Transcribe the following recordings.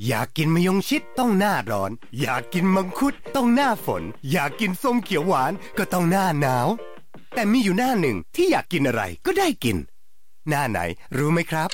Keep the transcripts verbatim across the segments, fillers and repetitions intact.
อยากกินมะยงชิดต้องหน้าร้อนอยากกินมังคุดต้องหน้าฝนอยากกินส้มเขียวหวานก็ต้องหน้าหนาวแต่มีอยู่หน้าหนึ่งที่อยากกินอะไรก็ได้กินหน้าไหนรู้ไหมครับ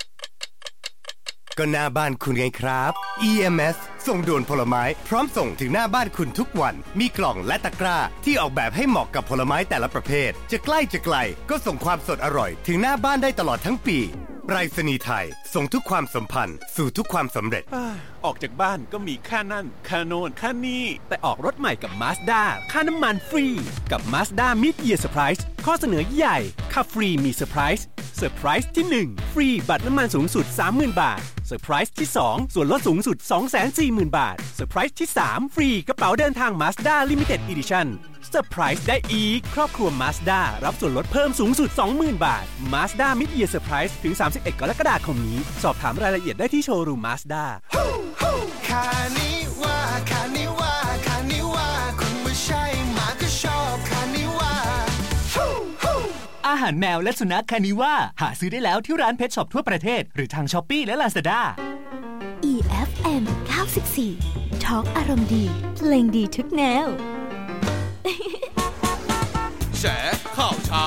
ก็หน้าบ้านคุณไงครับ อี เอ็ม เอส ส่งด่วนผลไม้พร้อมส่งถึงหน้าบ้านคุณทุกวันมีกล่องและตะกร้าที่ออกแบบให้เหมาะกับผลไม้แต่ละประเภทจะใกล้จะไกลก็ส่งความสดอร่อยถึงหน้าบ้านได้ตลอดทั้งปีไปรษณีย์ไทยส่งทุกความสัมพันธ์สู่ทุกความสำเร็จออกจากบ้านก็มีค่านั่นค่าโน่นค่านี่แต่ออกรถใหม่กับ Mazda ค่าน้ำมันฟรีกับ Mazda Mid Year Surprise ข้อเสนอใหญ่ค่าฟรีมีเซอร์ไพรส์เซอร์ไพรส์ที่หนึ่งฟรีบัตรน้ำมันสูงสุด สามหมื่น บาทเซอร์ไพรส์ที่สองส่วนลดสูงสุด สองแสนสี่หมื่น บาทเซอร์ไพรส์ที่สามฟรีกระเป๋าเดินทาง Mazda Limited Editionเซอร์ไพรส์ได้อีกครอบครัว Mazda รับส่วนลดเพิ่มสูงสุด สองหมื่น บาท Mazda Mid Year Surprise ถึงสามสิบเอ็ดกรกฎาคมนี้สอบถามรายละเอียดได้ที่โชว์รูม Mazda คานิว่าคานิว่าคานิว่าคุณไม่ใช่หมาก็ชอบคานิว่าอาหารแมวและสุนัขคานิว่าหาซื้อได้แล้วที่ร้านเพทช็อปทั่วประเทศหรือทาง Shopee และ Lazada อี เอฟ เอ็ม เก้าสิบสี่ Talk อารมณ์ดีเพลงดีทุกแนวแฉข่าวเช้า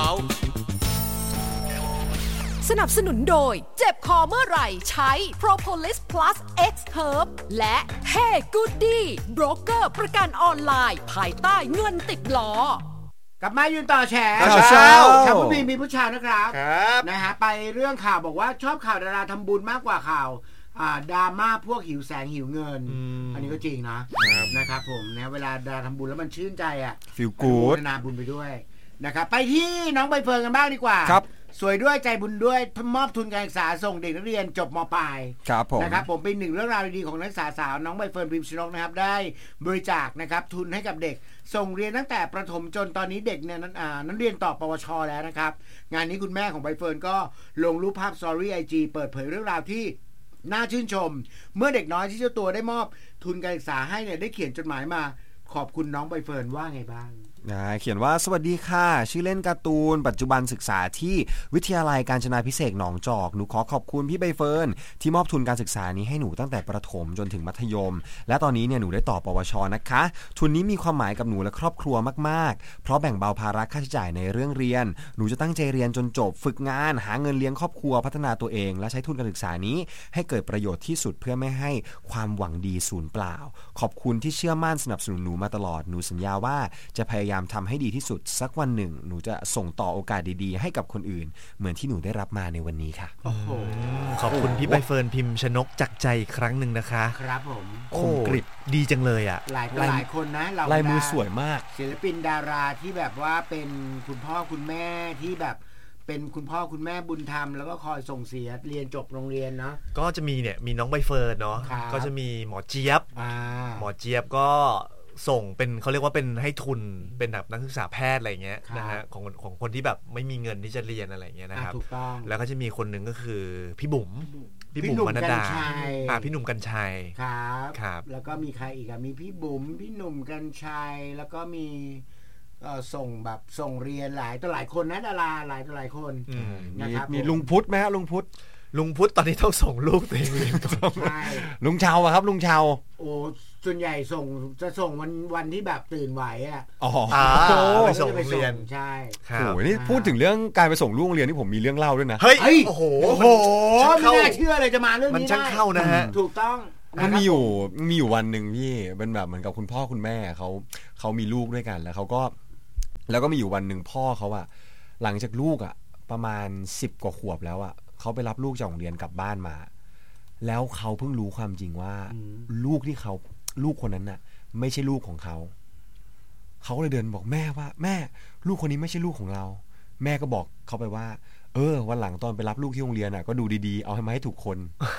สนับสนุนโดยเจ็บคอเมื่อไหร่ใช้ Propolis Plus X Herb และ Hey Goody โบรกเกอร์ประกันออนไลน์ภายใต้เงินติดล้อกลับมายืนต่อแฉข่าวเช้าชาวผู้พิมพ์มีผู้ชายนะครับนะฮะไปเรื่องข่าวบอกว่าชอบข่าวดาราทำบุญมากกว่าข่าวอ่าดราม่าพวกหิวแสงหิวเงิน อ, อันนี้ก็จริงนะนะครับผมนะเวลาดาราทำบุญแล้วมันชื่นใจอ่ะฟีลกู๊ดนาบุญไปด้วยนะครับไปที่น้องใบเฟิร์นกันบ้างดีกว่าครับสวยด้วยใจบุญด้วยมอบทุนการศึกษาส่งเด็กนักเรียนจบม.ปลายครับผมนะครับผมเป็นหนึ่งเรื่องราวดีๆของนักศึกษาสาวน้องใบเฟิร์นพิมพ์ชนกนะครับได้บริจาคนะครับทุนให้กับเด็กส่งเรียนตั้งแต่ประถมจนตอนนี้เด็กเนี่ยนั้นอ่านั้นเรียนต่อปวชแล้วนะครับงานนี้คุณแม่ของใบเฟิร์นก็ลงรูปภาพสตอรี่ ไอ จี เปิดเผยเรื่องราวที่น่าชื่นชมเมื่อเด็กน้อยที่เจ้าตัวได้มอบทุนการศึกษาให้เนี่ยได้เขียนจดหมายมาขอบคุณน้องใบเฟิร์นว่าไงบ้างเขียนว่าสวัสดีค่ะชื่อเล่นการ์ตูนปัจจุบันศึกษาที่วิทยาลัยกาญจนาภิเษกหนองจอกหนูขอขอบคุณพี่ใบเฟิร์นที่มอบทุนการศึกษานี้ให้หนูตั้งแต่ประถมจนถึงมัธยมและตอนนี้เนี่ยหนูได้ต่อปวชนะคะทุนนี้มีความหมายกับหนูและครอบครัวมากๆเพราะแบ่งเบาภาระค่าใช้จ่ายในเรื่องเรียนหนูจะตั้งใจเรียนจนจบฝึกงานหาเงินเลี้ยงครอบครัวพัฒนาตัวเองและใช้ทุนการศึกษานี้ให้เกิดประโยชน์ที่สุดเพื่อไม่ให้ความหวังดีสูญเปล่าขอบคุณที่เชื่อมั่นสนับสนุนหนูมาตลอดหนูสัญญาว่าจะพยายามทำให้ดีที่สุดสักวันหนึ่งหนูจะส่งต่อโอกาสดีๆให้กับคนอื่นเหมือนที่หนูได้รับมาในวันนี้ค่ะโอ้โหขอบคุณพี่ใบเฟิร์นพิมพ์ชนกจากใจอีกครั้งหนึ่งนะคะครับผมคมกริบดีจังเลยอ่ะหลายหลายคนนะเราลายมือสวยมากศิลปินดาราที่แบบว่าเป็นคุณพ่อคุณแม่ที่แบบเป็นคุณพ่อคุณแม่บุญธรรมแล้วก็คอยส่งเสียเรียนจบโรงเรียนเนาะก็จะมีเนี่ยมีน้องใบเฟิร์นเนาะก็จะมีหมอเจี๊ยบหมอเจี๊ยบก็ส่งเป็นเขาเรียกว่าเป็นให้ทุนเป็นแบบนักศึกษาแพทย์อะไรเงี้ยนะฮะของของคนที่แบบไม่มีเงินที่จะเรียนอะไรเงี้ยนะครับแล้วก็จะมีคนหนึ่งก็คือพี่บุ๋มพี่บุ๋มวรรณดาอ่าพี่หนุ่มกรรชัยครับครับแล้วก็มีใครอีกอ่ะมีพี่บุ๋มพี่หนุ่มกรรชัยแล้วก็มีเอ่อส่งแบบส่งเรียนหลายต่อหลายคนนะดาราหลายต่อหลายคนนะครับมีลุงพุทธไหมฮะลุงพุทธลุงพุทธตอนนี้ต้องส่งลูกตัวเองเรียนก่อนลุงเชาอะครับลุงเชาโอ้ส่วนใหญ่ส่งจะส่งวันวันที่แบบตื่นไหวอ่ะอ๋อไปส่งโรงเรียนใช่โอ้โหนี่พูดถึงเรื่องการไปส่งลูกเรียนที่ผมมีเรื่องเล่าด้วยนะเฮ้ยโอ้โหโอ้โหไม่น่าเชื่อเลยจะมาเรื่องนี้ได้มันช่างเข้านะฮะถูกต้องมันมีอยู่มีอยู่วันหนึ่งพี่เป็นแบบเหมือนกับคุณพ่อคุณแม่เขาเขามีลูกด้วยกันแล้วเขาก็แล้วก็มีอยู่วันหนึ่งพ่อเขาอะหลังจากลูกอะประมาณสิบกว่าขวบแล้วอะเขาไปรับลูกจากโรงเรียนกลับบ้านมาแล้วเขาเพิ่งรู้ความจริงว่าลูกที่เขาลูกคนนั้นน่ะไม่ใช่ลูกของเขาเขาเลยเดินบอกแม่ว่าแม่ลูกคนนี้ไม่ใช่ลูกของเราแม่ก็บอกเขาไปว่าเออวันหลังตอนไปรับลูกที่โรงเรียนน่ะก็ดูดีๆเอาให้มาให้ถูกคน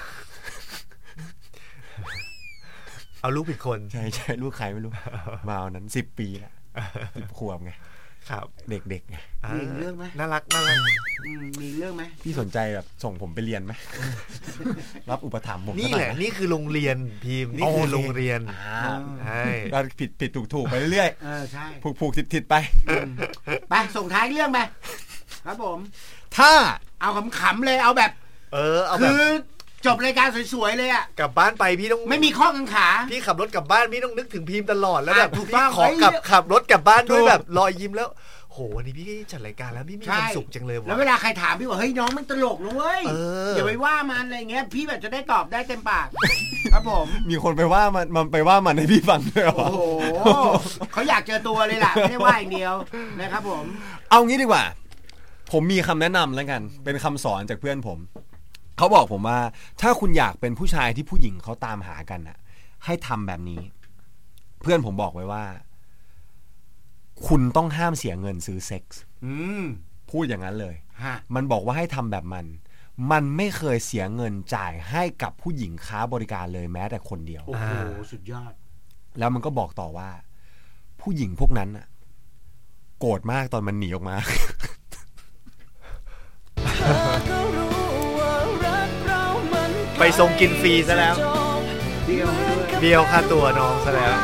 เอาลูกผิดคนใช่ใช่ลูกใครไม่รู้มาเอานั้นสิบปีละสิบขวบไงครับเด็กๆไงมีเรื่องไหมน่ารักน่ารักมีเรื่องไหมพี่สนใจแบบส่งผมไปเรียนไหมรับอุปถัมภ์ผมนี่แหละนี่คือโรงเรียนพิมพ์นี่คือโรงเรียนใช่เราผิดผิดถูกถูกไปเรื่อยๆเออใช่ผูกผูกทิดทิดไปไปส่งท้ายเรื่องไปครับผมถ้าเอาขำๆเลยเอาแบบเออเอาแบบคือจบรายการสวยๆเลยอ่ะกลับบ้านไปพี่ต้องไม่มีข้อกังขาพี่ขับรถกลับบ้านพี่ต้องนึกถึงพิมพ์ตลอดแล้วแบบถูกต้องขอกลับขับรถกลับบ้านด้วยแบบรอยยิ้มแล้วโหวันนี้พี่จัดรายการแล้วพี่มีความสุขจังเลยว่ะแล้วเวลาใครถามพี่ว่าเฮ้ยน้องมันตลกนะเว้ยอย่าไปว่ามันอะไรเงี้ยพี่แบบจะได้ตอบได้เต็มปากครับผมมีคนไปว่ามันมันไปว่ามันให้พี่ฟังด้วยเหรอโอ้โหเขาอยากเจอตัวเลยล่ะไม่ได้ว่าอย่างเดียวนะครับผมเอางี้ดีกว่าผมมีคำแนะนำแล้วกันเป็นคำสอนจากเพื่อนผมเขาบอกผมว่าถ้าคุณอยากเป็นผู้ชายที่ผู้หญิงเขาตามหากันน่ะให้ทำแบบนี้เพื่อนผมบอกไว้ว่าคุณต้องห้ามเสียเงินซื้อเซ็กส์พูดอย่างนั้นเลยมันบอกว่าให้ทำแบบมันมันไม่เคยเสียเงินจ่ายให้กับผู้หญิงค้าบริการเลยแม้แต่คนเดียวโอ้โหสุดยอดแล้วมันก็บอกต่อว่าผู้หญิงพวกนั้นน่ะโกรธมากตอนมันหนีออกมาไปส่งกินฟรีซะแล้วเบี้ยวเบี้ยวค่าตัวน้องซะแล้ว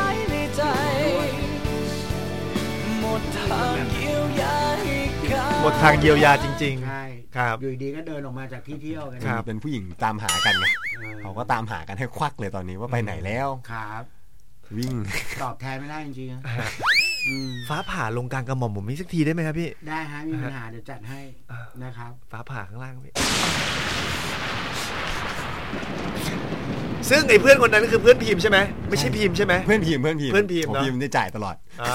หมดทางเยียวยาจริงๆใช่ครับอยู่ดีก็เดินออกมาจากที่เที่ยวกันเป็นผู้หญิงตามหากันไงเขาก็ตามหากันให้ควักเลยตอนนี้ว่าไปไหนแล้วครับวิ่งตอบแทนไม่ได้จริงๆฟ้าผ่าลงกลางกระหม่อมผมมีสักทีได้ไหมครับพี่ได้ฮะมีปัญหาเดี๋ยวจัดให้นะครับฟ้าผ่าข้างล่างพี่ซึ่งไอ้เพื่อนคนนั้นคือเพื่อนพิมพ์ใช่ไหมไม่ใช่พิมพ์ใช่ไหมเพื่อนพิมพ์เพื่อนพิมพ์เพื่อนพิมพ์เนาะพิมพ์ได้จ่ายตลอด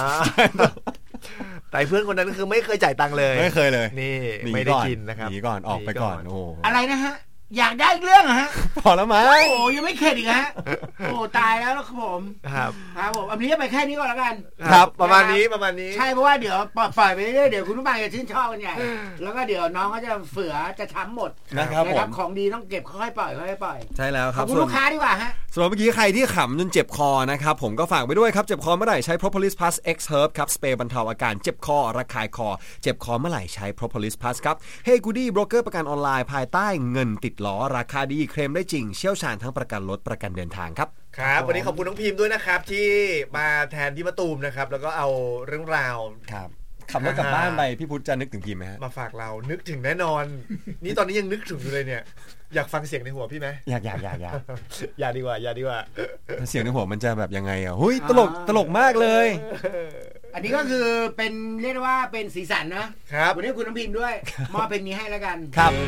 แต่เพื่อนคนนั้นคือไม่เคยจ่ายตังค์เลยไม่เคยเลยนี่ไม่ได้กินนะครับหนีก่อนออกไปก่อนโอ้อะไรนะฮะอยากได้เรื่องฮะพอแล้วมั้ยโอ้ยังไม่เข็ดอีกฮะโอ้ตายแล้วครับผมครับครับผมอันนี้จะไปแค่นี้ก่อนแล้วกันครับประมาณนี้ประมาณนี้ใช่เพราะว่าเดี๋ยวปล่อยไปเรื่อยๆเดี๋ยวคุณผู้ฟังจะชื่นชอบกันใหญ่แล้วก็เดี๋ยวน้องก็จะเฝือจะช้ำหมดนะครับผมของดีต้องเก็บค่อยๆปล่อยค่อยๆปล่อยใช่แล้วครับขอบคุณลูกค้าดีกว่าฮะส่วนเมื่อกี้ใครที่ขำจนเจ็บคอนะครับผมก็ฝากไปด้วยครับเจ็บคอเมื่อไหร่ใช้ Propolis Plus X Herb ครับสเปรย์บรรเทาอาการเจ็บคอระคายคอเจ็บคอเมื่อไหร่ใช้ Propolis Plus ครับ Hey Goody Broker ประกันออนไลน์ภายใต้เงินติดล้อราคาดีเคลมได้จริงเชี่ยวชาญทั้งประกันรถประกันเดินทางครับครับวันนี้ขอบคุณน้องพิมพ์ด้วยนะครับที่มาแทนพี่มะตูมนะครับแล้วก็เอาเรื่องราวครับขับรถกลับบ้านไปพี่พุทธจะนึกถึงพิมพ์ไหมฮะมาฝากเรานึกถึงแน่นอนนี่ตอนนี้ยังนึกถึงอยู่เลยเนี่ยอยากฟังเสียงในหัวพี่ไหมอยากอยากอยากอยากอย่าดีกว่าอย่าดีกว่าเสียงในหัวมันจะแบบยังไงอ่ะเฮ้ยตลกตลกมากเลยอันนี้ก็คือเป็นเรียกว่าเป็นสีสันนะครับวันนี้คุณน้องพิมพ์ด้วยมอบเพลงนี้ให้แล้วกันครับ